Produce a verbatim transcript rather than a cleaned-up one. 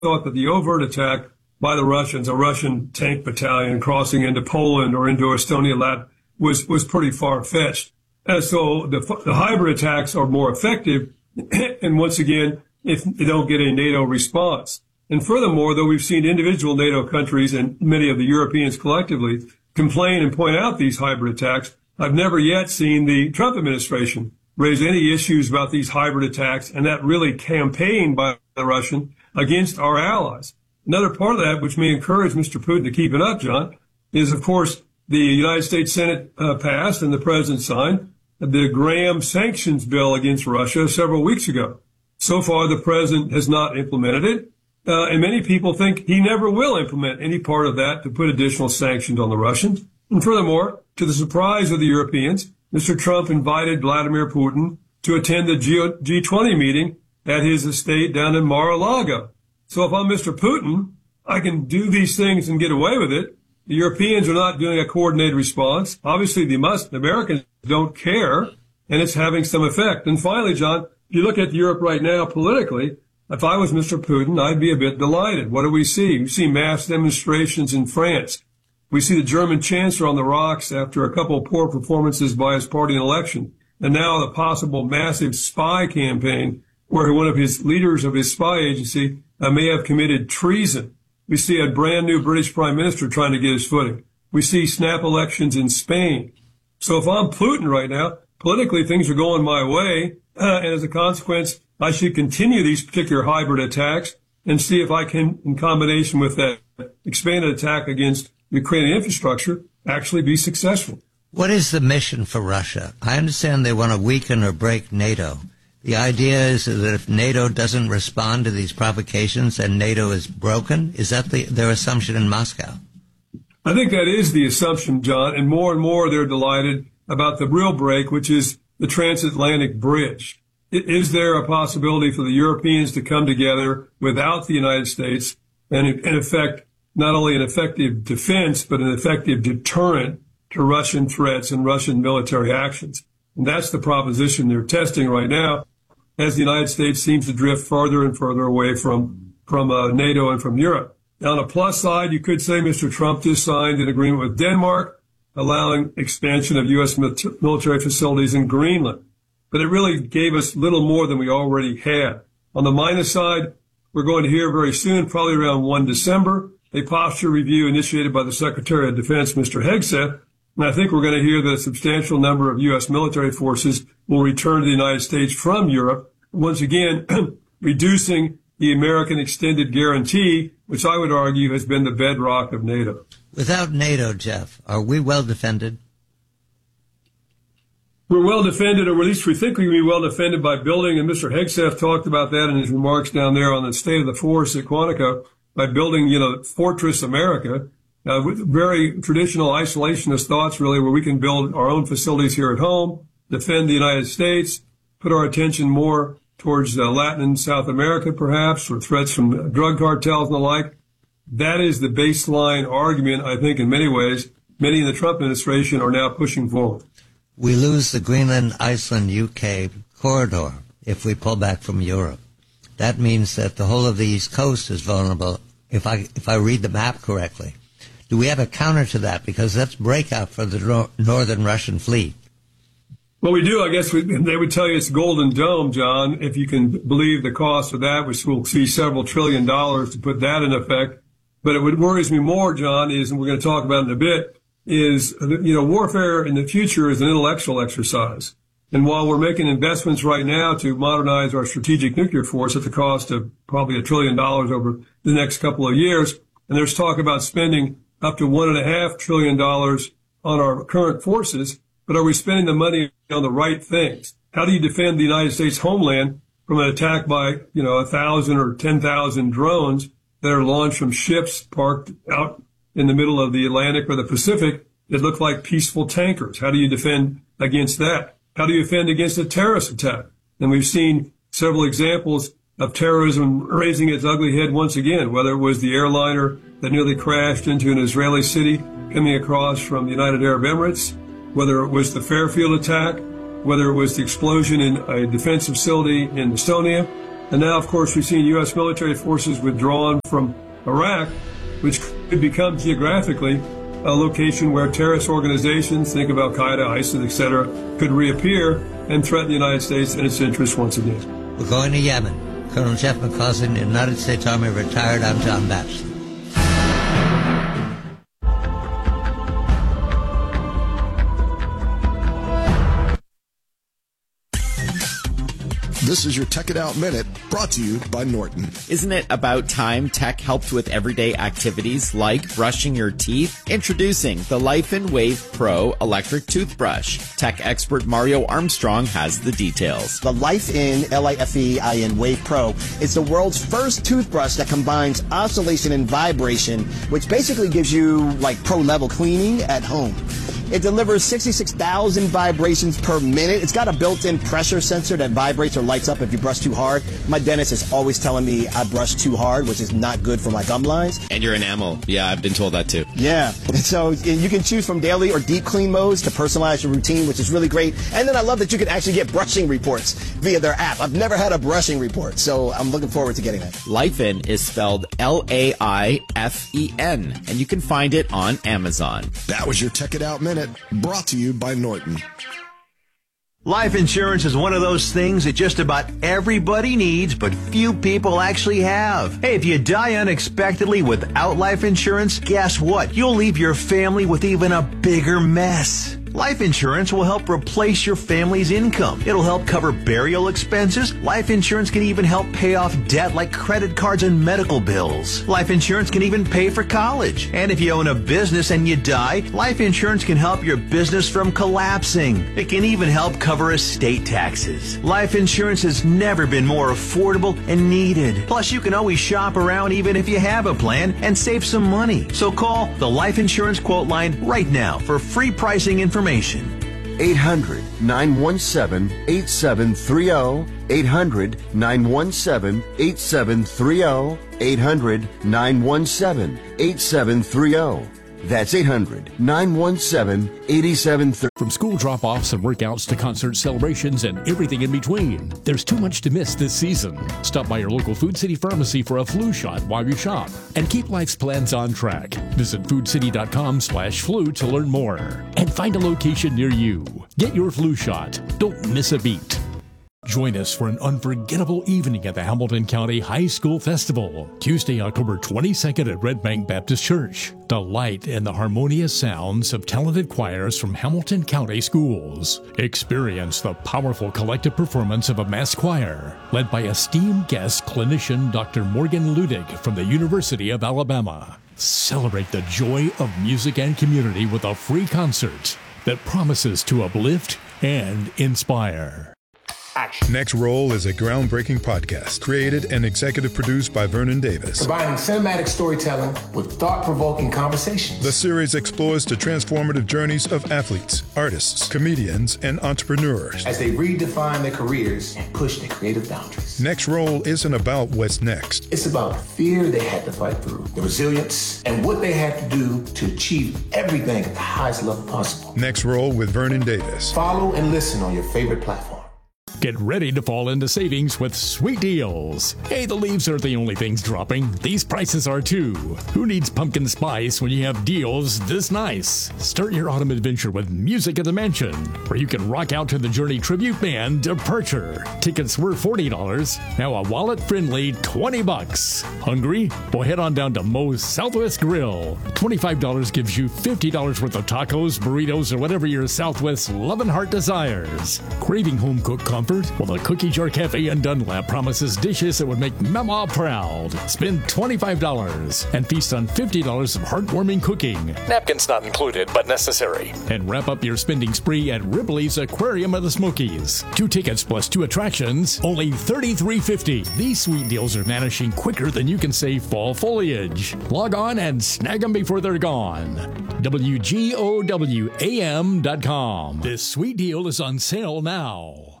thought that the overt attack by the Russians, a Russian tank battalion crossing into Poland or into Estonia, Lat was, was pretty far-fetched. And so the, the hybrid attacks are more effective. And once again, if they don't get a NATO response. And furthermore, though we've seen individual NATO countries and many of the Europeans collectively complain and point out these hybrid attacks, I've never yet seen the Trump administration raise any issues about these hybrid attacks and that really campaign by the Russian against our allies. Another part of that, which may encourage Mister Putin to keep it up, John, is, of course, the United States Senate uh, passed and the president signed the Graham sanctions bill against Russia several weeks ago. So far, the president has not implemented it, uh, and many people think he never will implement any part of that to put additional sanctions on the Russians. And furthermore, to the surprise of the Europeans, Mister Trump invited Vladimir Putin to attend the G twenty meeting at his estate down in Mar-a-Lago. So if I'm Mister Putin, I can do these things and get away with it. The Europeans are not doing a coordinated response. Obviously, the must, the Americans don't care, and it's having some effect. And finally, John, if you look at Europe right now politically, if I was Mister Putin, I'd be a bit delighted. What do we see? We see mass demonstrations in France. We see the German chancellor on the rocks after a couple of poor performances by his party in election. And now the possible massive spy campaign where one of his leaders of his spy agency uh, may have committed treason. We see a brand new British prime minister trying to get his footing. We see snap elections in Spain. So if I'm Putin right now, politically things are going my way. Uh, and as a consequence, I should continue these particular hybrid attacks and see if I can, in combination with that expanded attack against Ukrainian infrastructure, actually be successful. What is the mission for Russia? I understand they want to weaken or break NATO. The idea is that if NATO doesn't respond to these provocations, then NATO is broken. Is that the, their assumption in Moscow? I think that is the assumption, John, and more and more they're delighted about the real break, which is the transatlantic bridge. Is there a possibility for the Europeans to come together without the United States and, in effect, not only an effective defense, but an effective deterrent to Russian threats and Russian military actions? And that's the proposition they're testing right now, as the United States seems to drift further and further away from, from uh, NATO and from Europe. Now, on the plus side, you could say Mister Trump just signed an agreement with Denmark, allowing expansion of U S military facilities in Greenland. But it really gave us little more than we already had. On the minus side, we're going to hear very soon, probably around the first of December, a posture review initiated by the Secretary of Defense, Mister Hegseth. And I think we're going to hear that a substantial number of U S military forces will return to the United States from Europe, once again reducing the American extended guarantee, which I would argue has been the bedrock of NATO. Without NATO, Jeff, are we well defended? We're well defended, or at least we think we can be well defended by building, and Mister Hegseth talked about that in his remarks down there on the state of the force at Quantico, by building, you know, Fortress America, uh, with very traditional isolationist thoughts, really, where we can build our own facilities here at home, defend the United States, put our attention more towards uh, Latin and South America, perhaps, or threats from drug cartels and the like. That is the baseline argument, I think, in many ways, many in the Trump administration are now pushing forward. We lose the Greenland, Iceland, U K corridor if we pull back from Europe. That means that the whole of the East Coast is vulnerable, if I if I read the map correctly. Do we have a counter to that? Because that's breakout for the nor- northern Russian fleet. Well, we do. I guess we, they would tell you it's Golden Dome, John, if you can believe the cost of that, which will see several trillion dollars to put that in effect. But what worries me more, John, is, and we're going to talk about it in a bit, is, you know, warfare in the future is an intellectual exercise. And while we're making investments right now to modernize our strategic nuclear force at the cost of probably a trillion dollars over the next couple of years, and there's talk about spending up to one and a half trillion dollars on our current forces, but are we spending the money on the right things? How do you defend the United States homeland from an attack by, you know, a thousand or ten thousand drones that are launched from ships parked out in the middle of the Atlantic or the Pacific that look like peaceful tankers? How do you defend against that? How do you defend against a terrorist attack? And we've seen several examples of terrorism raising its ugly head once again, whether it was the airliner that nearly crashed into an Israeli city coming across from the United Arab Emirates, whether it was the Fairfield attack, whether it was the explosion in a defense facility in Estonia, And now, of course, we've seen U S military forces withdrawn from Iraq, which could become geographically a location where terrorist organizations, think of Al-Qaeda, ISIS, et cetera, could reappear and threaten the United States and its interests once again. We're going to Yemen. Colonel Jeff McCausland, United States Army, retired. I'm John Batchelor. This is your Tech It Out Minute, brought to you by Norton. Isn't it about time tech helped with everyday activities like brushing your teeth? Introducing the Life in Wave Pro electric toothbrush. Tech expert Mario Armstrong has the details. The Life In, L I F E I N Wave Pro is the world's first toothbrush that combines oscillation and vibration, which basically gives you like pro-level cleaning at home. It delivers sixty-six thousand vibrations per minute. It's got a built-in pressure sensor that vibrates or lights up if you brush too hard. My dentist is always telling me I brush too hard, which is not good for my gum lines. And your enamel. Yeah, I've been told that too. Yeah. So you can choose from daily or deep clean modes to personalize your routine, which is really great. And then I love that you can actually get brushing reports via their app. I've never had a brushing report, so I'm looking forward to getting that. Life In is spelled L A I F E N, and you can find it on Amazon. That was your Tech It Out Minute, brought to you by Norton. Life insurance is one of those things that just about everybody needs, but few people actually have. Hey, if you die unexpectedly without life insurance, guess what? You'll leave your family with even a bigger mess. Life insurance will help replace your family's income. It'll help cover burial expenses. Life insurance can even help pay off debt like credit cards and medical bills. Life insurance can even pay for college. And if you own a business and you die, life insurance can help your business from collapsing. It can even help cover estate taxes. Life insurance has never been more affordable and needed. Plus, you can always shop around even if you have a plan and save some money. So call the Life Insurance Quote Line right now for free pricing information. eight hundred, nine one seven, eight seven three zero. eight hundred, nine one seven, eight seven three zero. eight hundred, nine one seven, eight seven three zero. That's eight hundred, nine one seven, eight seven three zero. From school drop-offs and workouts to concert celebrations and everything in between, there's too much to miss this season. Stop by your local Food City pharmacy for a flu shot while you shop and keep life's plans on track. Visit foodcity.com slash flu to learn more and find a location near you. Get your flu shot. Don't miss a beat. Join us for an unforgettable evening at the Hamilton County High School Festival, Tuesday, October twenty-second at Red Bank Baptist Church. Delight in the harmonious sounds of talented choirs from Hamilton County schools. Experience the powerful collective performance of a mass choir, led by esteemed guest clinician Doctor Morgan Ludig from the University of Alabama. Celebrate the joy of music and community with a free concert that promises to uplift and inspire. Action. Next Roll is a groundbreaking podcast created and executive produced by Vernon Davis. Combining cinematic storytelling with thought-provoking conversations. The series explores the transformative journeys of athletes, artists, comedians, and entrepreneurs as they redefine their careers and push their creative boundaries. Next Roll isn't about what's next. It's about the fear they had to fight through, the resilience, and what they had to do to achieve everything at the highest level possible. Next Roll with Vernon Davis. Follow and listen on your favorite platform. Get ready to fall into savings with sweet deals. Hey, the leaves aren't the only things dropping. These prices are too. Who needs pumpkin spice when you have deals this nice? Start your autumn adventure with Music at the Mansion, where you can rock out to the Journey tribute band Departure. Tickets were forty dollars, now a wallet-friendly twenty bucks. Hungry? Well, head on down to Moe's Southwest Grill. twenty-five dollars gives you fifty dollars worth of tacos, burritos, or whatever your Southwest loving heart desires. Craving home-cooked comfort? Well, the Cookie Jar Cafe in Dunlap promises dishes that would make Mama proud. Spend twenty-five dollars and feast on fifty dollars of heartwarming cooking. Napkins not included, but necessary. And wrap up your spending spree at Ripley's Aquarium of the Smokies. Two tickets plus two attractions, only thirty-three fifty. These sweet deals are vanishing quicker than you can say fall foliage. Log on and snag them before they're gone. W G O W A M dot com. This sweet deal is on sale now.